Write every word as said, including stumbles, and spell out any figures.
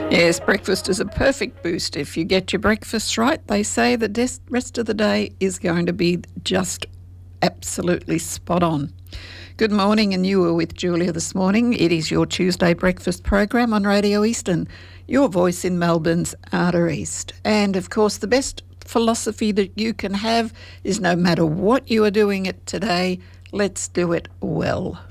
Yes, breakfast is a perfect boost. If you get your breakfast right, they say the des- rest of the day is going to be just absolutely spot on. Good morning, and you were with Julia this morning. It is your Tuesday breakfast program on Radio Eastern, your voice in Melbourne's Outer East. And of course, the best philosophy that you can have is no matter what you are doing it today, let's do it well.